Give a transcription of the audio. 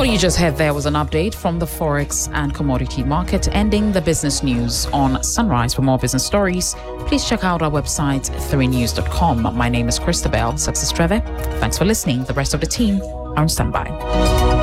What you just heard there was an update from the Forex and commodity market, ending the business news on Sunrise. For more business stories, please check out our website, 3news.com. My name is Christabel Success Trevor. Thanks for listening. The rest of the team are on standby.